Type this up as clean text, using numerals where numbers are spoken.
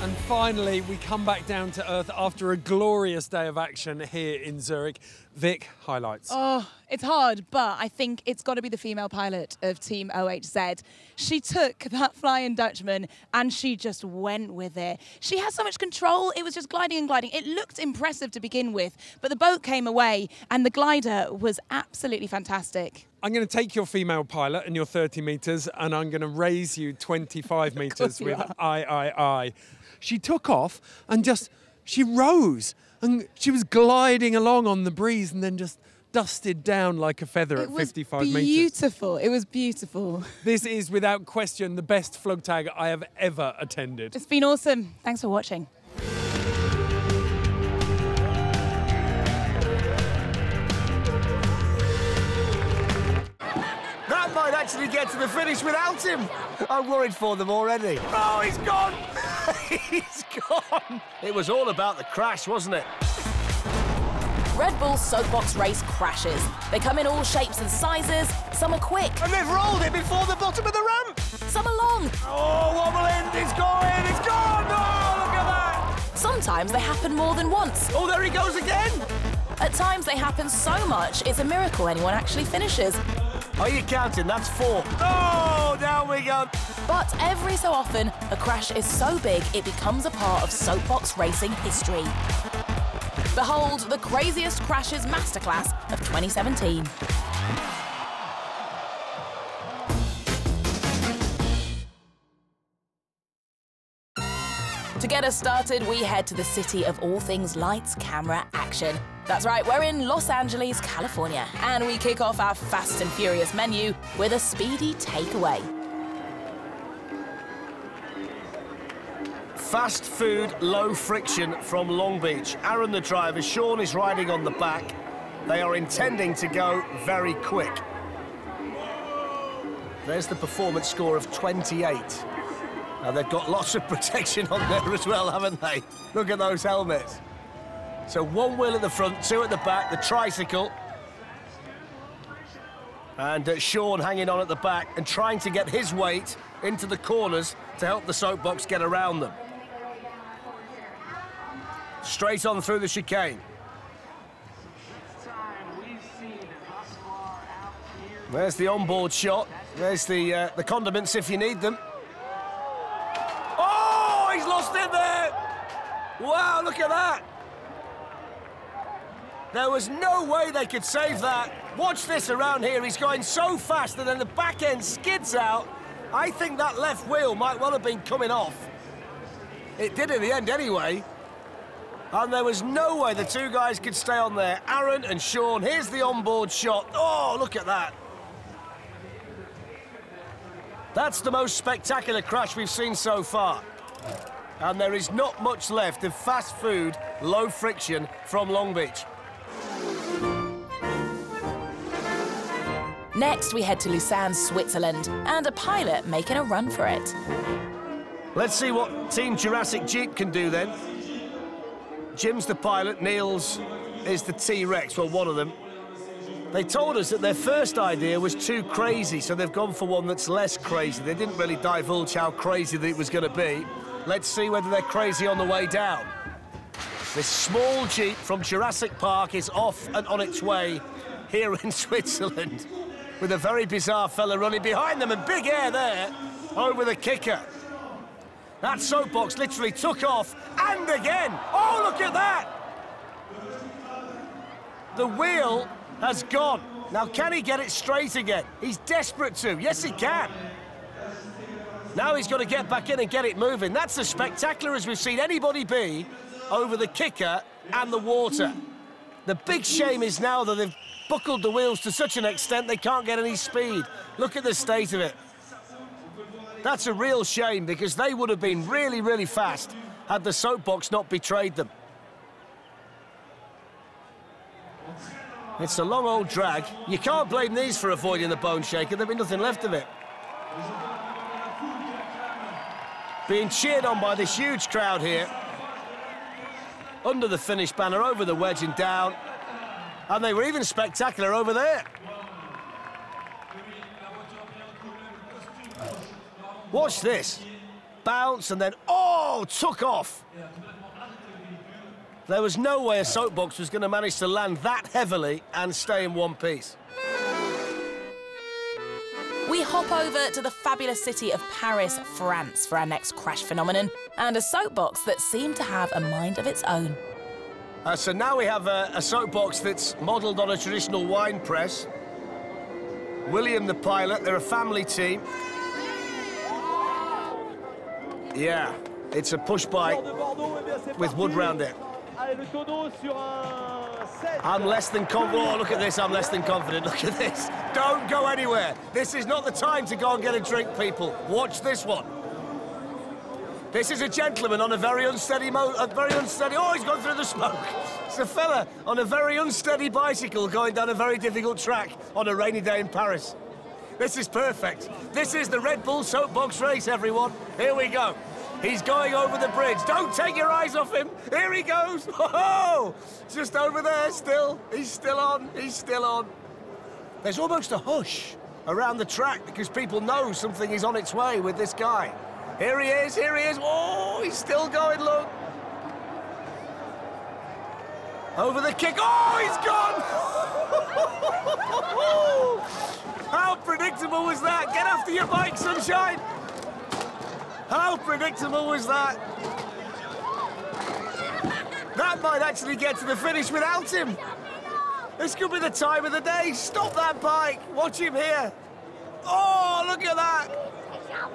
And finally, we come back down to earth after a glorious day of action here in Zurich. Vic, highlights. Oh, it's hard, but I think it's got to be the female pilot of Team OHZ. She took that Flying Dutchman and she just went with it. She has so much control. It was just gliding and gliding. It looked impressive to begin with, but the boat came away and the glider was absolutely fantastic. I'm going to take your female pilot and your 30 metres and I'm going to raise you 25 metres with I. She took off and she rose and she was gliding along on the breeze and then just dusted down like a feather at 55 metres. Beautiful. It was beautiful. This is, without question, the best Flugtag I have ever attended. It's been awesome. Thanks for watching. That might actually get to the finish without him. I'm worried for them already. Oh, he's gone! He's gone! It was all about the crash, wasn't it? Red Bull's soapbox race crashes. They come in all shapes and sizes. Some are quick. And they've rolled it before the bottom of the ramp. Some are long. Oh, wobbling! It's going! It's gone! Oh, look at that! Sometimes they happen more than once. Oh, there he goes again! At times they happen so much, it's a miracle anyone actually finishes. Are you counting? That's 4. Oh, down we go. But every so often, a crash is so big it becomes a part of soapbox racing history. Behold the craziest crashes masterclass of 2017. To get us started, we head to the city of all things lights, camera, action. That's right, we're in Los Angeles, California, and we kick off our Fast and Furious menu with a speedy takeaway. Fast food, low friction from Long Beach. Aaron, the driver, Sean is riding on the back. They are intending to go very quick. There's the performance score of 28. Now, they've got lots of protection on there as well, haven't they? Look at those helmets. So 1 wheel at the front, 2 at the back, the tricycle. And Sean hanging on at the back and trying to get his weight into the corners to help the soapbox get around them. Straight on through the chicane. There's the onboard shot. There's the condiments if you need them. Oh, he's lost it there! Wow, look at that! There was no way they could save that. Watch this around here. He's going so fast and then the back end skids out. I think that left wheel might well have been coming off. It did in the end anyway. And there was no way the two guys could stay on there. Aaron and Sean, here's the onboard shot. Oh, look at that. That's the most spectacular crash we've seen so far. And there is not much left of fast food, low friction from Long Beach. Next, we head to Lausanne, Switzerland, and a pilot making a run for it. Let's see what Team Jurassic Jeep can do then. Jim's the pilot, Niels is the T-Rex, well, one of them. They told us that their first idea was too crazy, so they've gone for one that's less crazy. They didn't really divulge how crazy that it was going to be. Let's see whether they're crazy on the way down. This small Jeep from Jurassic Park is off and on its way here in Switzerland, with a very bizarre fella running behind them and big air there over the kicker. That soapbox literally took off, and again. Oh, look at that! The wheel has gone. Now, can he get it straight again? He's desperate to. Yes, he can. Now he's got to get back in and get it moving. That's as spectacular as we've seen anybody be over the kicker and the water. The big shame is now that they've buckled the wheels to such an extent they can't get any speed. Look at the state of it. That's a real shame, because they would have been really, really fast had the soapbox not betrayed them. It's a long old drag. You can't blame these for avoiding the bone shaker. There'll be nothing left of it. Being cheered on by this huge crowd here. Under the finish banner, over the wedge and down. And they were even spectacular over there. Watch this. bounce and then, oh, took off. There was no way a soapbox was going to manage to land that heavily and stay in one piece. We hop over to the fabulous city of Paris, France for our next crash phenomenon and a soapbox that seemed to have a mind of its own. So now we have a soapbox that's modelled on a traditional wine press. William the pilot, they're a family team. Yeah, it's a push bike with wood round it. I'm less than confident. Oh, look at this, I'm less than confident. Look at this. Don't go anywhere. This is not the time to go and get a drink, people. Watch this one. This is a gentleman on a very unsteady oh, he's gone through the smoke. It's a fella on a very unsteady bicycle going down a very difficult track on a rainy day in Paris. This is perfect. This is the Red Bull soapbox race, everyone. Here we go. He's going over the bridge. Don't take your eyes off him. Here he goes. Oh, just over there still. He's still on. He's still on. There's almost a hush around the track because people know something is on its way with this guy. Here he is. Here he is. Oh, he's still going, look. Over the kick. Oh, he's gone. How predictable was that? Get after your bike, sunshine. How predictable was that? That might actually get to the finish without him. This could be the time of the day. Stop that bike. Watch him here. Oh, look at that.